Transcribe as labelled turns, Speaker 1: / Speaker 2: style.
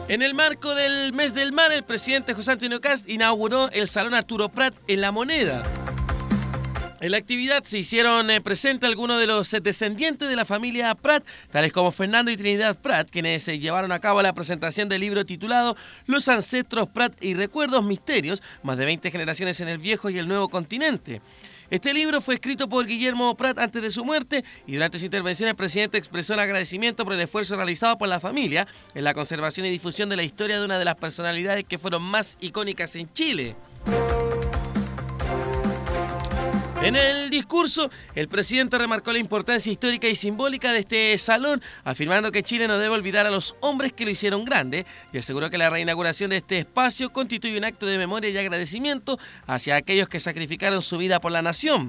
Speaker 1: En el marco del Mes del Mar, el presidente José Antonio Kast inauguró el Salón Arturo Prat en La Moneda. En la actividad se hicieron presentes algunos de los descendientes de la familia Prat, tales como Fernando y Trinidad Prat, quienes llevaron a cabo la presentación del libro titulado Los ancestros Prat y recuerdos misterios, más de 20 generaciones en el viejo y el nuevo continente. Este libro fue escrito por Guillermo Prat antes de su muerte y durante su intervención el presidente expresó el agradecimiento por el esfuerzo realizado por la familia en la conservación y difusión de la historia de una de las personalidades que fueron más icónicas en Chile. En el discurso, el presidente remarcó la importancia histórica y simbólica de este salón, afirmando que Chile no debe olvidar a los hombres que lo hicieron grande y aseguró que la reinauguración de este espacio constituye un acto de memoria y agradecimiento hacia aquellos que sacrificaron su vida por la nación.